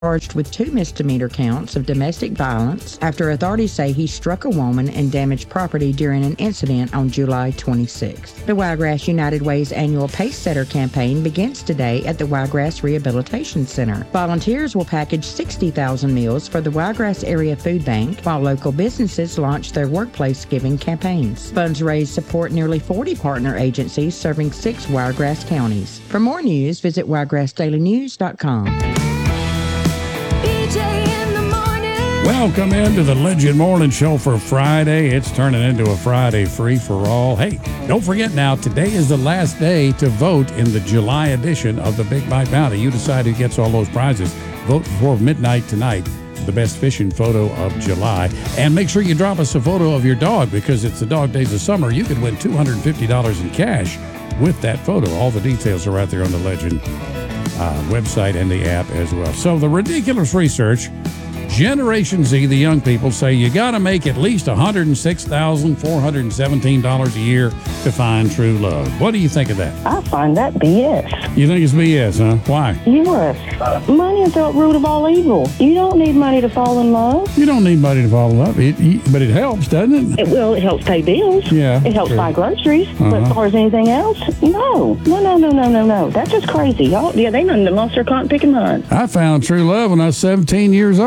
charged with 2 misdemeanor counts of domestic violence after authorities say he struck a woman and damaged property during an incident on July 26th. The Wiregrass United Way's annual Pace Setter campaign begins today at the Wiregrass Rehabilitation Center. Volunteers will package 60,000 meals for the Wiregrass Area Food Bank, while local businesses launch their workplace giving campaigns. Funds raised support nearly 40 partner agencies serving 6 Wiregrass counties. For more news, visit wiregrassdailynews.com. Welcome into the Legend Morning Show for Friday. It's turning into a Friday free-for-all. Hey, don't forget now, today is the last day to vote in the July edition of the Big Bite Bounty. You decide who gets all those prizes. Vote before midnight tonight. The best fishing photo of July. And make sure you drop us a photo of your dog, because it's the dog days of summer. You could win $250 in cash with that photo. All the details are right there on the Legend website and the app as well. So the ridiculous research, Generation Z, the young people, say you got to make at least $106,417 a year to find true love. What do you think of that? I find that BS. You think it's BS, huh? Why? Yes. Money is the root of all evil. You don't need money to fall in love. You don't need money to fall in love, but it helps, doesn't it? Well, it helps pay bills. Yeah. It helps buy groceries. But as far as anything else, no. No. That's just crazy. Y'all, yeah, they done lost their cotton picking hunt. I found true love when I was 17 years old.